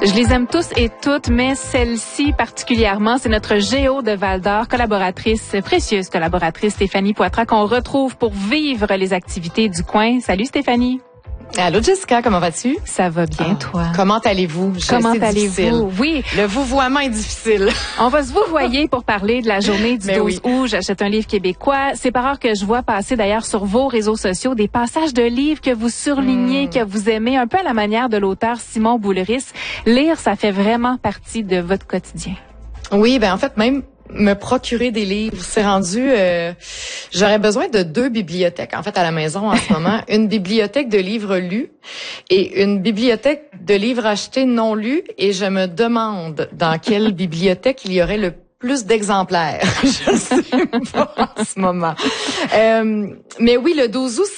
Je les aime tous et toutes, mais celle-ci particulièrement, c'est notre Géo de Val-d'Or, précieuse collaboratrice Stéphanie Poitras, qu'on retrouve pour vivre les activités du coin. Salut Stéphanie. Allô Jessica, comment vas-tu? Ça va bien, toi? Comment allez-vous? Comment allez-vous? Oui. Le vouvoiement est difficile. On va se vouvoyer pour parler de la journée du 12 août. J'achète un livre québécois. C'est par rare que je vois passer d'ailleurs sur vos réseaux sociaux des passages de livres que vous surlignez, que vous aimez, un peu à la manière de l'auteur Simon Boulris. Lire, ça fait vraiment partie de votre quotidien. Oui, en fait, même me procurer des livres, c'est rendu... j'aurais besoin de 2 bibliothèques, en fait, à la maison en ce moment. Une bibliothèque de livres lus et une bibliothèque de livres achetés non lus. Et je me demande dans quelle bibliothèque il y aurait le plus d'exemplaires. Je sais pas en ce moment. Mais oui, le 12 août,